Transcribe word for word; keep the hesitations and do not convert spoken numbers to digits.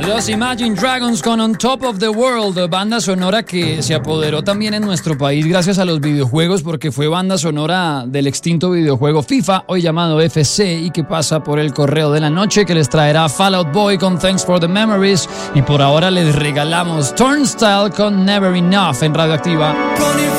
Los Imagine Dragons con On Top of the World, banda sonora que se apoderó también en nuestro país gracias a los videojuegos, porque fue banda sonora del extinto videojuego FIFA, hoy llamado F C, y que pasa por el correo de la noche, que les traerá Fall Out Boy con Thanks for the Memories, y por ahora les regalamos Turnstile con Never Enough en Radioactiva.